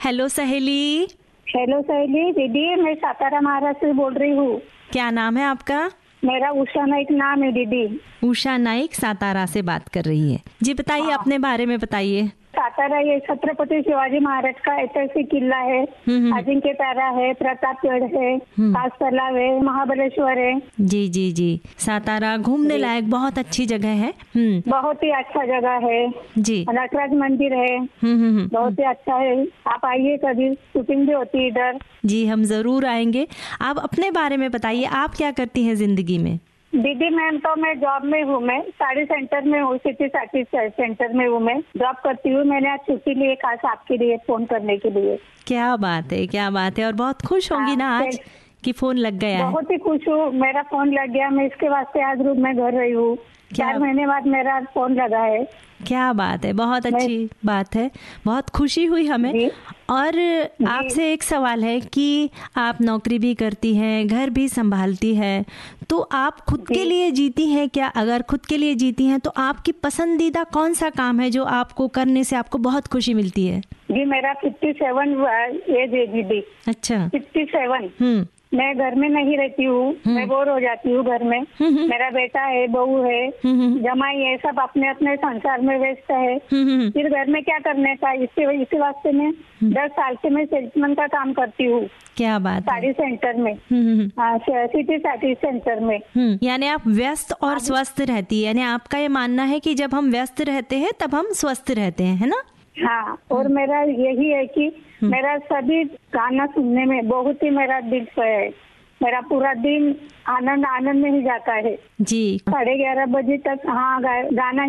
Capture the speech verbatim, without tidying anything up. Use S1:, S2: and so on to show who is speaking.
S1: Hello सहेली।
S2: Hello सहेली। दीदी मैं सातारा महाराष्ट्र से बोल रही हूँ।
S1: क्या नाम है आपका?
S2: मेरा उषा नाइक नाम है दीदी।
S1: उषा नाइक सातारा से बात कर रही है जी। बताइए,
S2: हाँ।
S1: अपने बारे में बताइए।
S2: सातारा ये छत्रपति शिवाजी महाराज का ऐतिहासिक किला है। अजिंक्य तारा है, प्रतापगढ़ है, कास तालाब है, महाबलेश्वर है।
S1: जी जी जी। सातारा घूमने लायक बहुत अच्छी जगह है। हम्म
S2: बहुत ही अच्छा जगह है
S1: जी।
S2: नटराज मंदिर है।
S1: हम्म हम्म
S2: बहुत ही अच्छा है। आप आइए, कभी शूटिंग भी होती है इधर।
S1: जी, हम जरूर आएंगे। आप अपने बारे में बताइए, आप क्या करती हैं जिंदगी में?
S2: दीदी मैम तो मैं जॉब में हूँ। मैं साड़ी सेंटर में हूँ, सिटी साड़ी सेंटर में हूँ। मैं जॉब करती हूँ। मैंने आज छुट्टी लिए खास आपके लिए फोन करने के लिए।
S1: क्या बात है, क्या बात है। और बहुत खुश होंगी ना आज कि फोन लग गया है?
S2: बहुत ही खुश हूँ, मेरा फोन लग गया। मैं इसके वास्ते आज रूम में घर रही हूँ। चार महीने बाद मेरा फोन लगा है।
S1: क्या बात है, बहुत अच्छी बात है, बहुत खुशी हुई हमें। और आपसे एक सवाल है कि आप नौकरी भी करती हैं, घर भी संभालती हैं, तो आप खुद के लिए जीती हैं क्या? अगर खुद के लिए जीती हैं तो आपकी पसंदीदा कौन सा काम है जो आपको करने से आपको बहुत खुशी मिलती है?
S2: जी मेरा फिफ्टी सेवन एज है दीदी।
S1: अच्छा,
S2: फिफ्टी सेवन।
S1: हम्म
S2: मैं घर में नहीं रहती हूँ। मैं बोर हो जाती हूँ घर में। मेरा बेटा है, बहू है, जमाई है, सब अपने अपने संसार में व्यस्त है। फिर घर में क्या करने का, इसी इसी वास्ते मैं दस साल से मैं सेल्समैन का काम करती हूँ।
S1: क्या बात है।
S2: साड़ी सेंटर में, सिटी साड़ी सेंटर में।
S1: यानी आप व्यस्त और स्वस्थ रहती है। यानी आपका ये मानना है कि जब हम व्यस्त रहते हैं तब हम स्वस्थ रहते हैं, है ना?
S2: हाँ, और मेरा यही है कि मेरा सभी गाना सुनने में बहुत ही मेरा दिल है। मेरा पूरा दिन आनंद आनंद में ही जाता है
S1: जी।
S2: साढ़े ग्यारह बजे तक हाँ गाना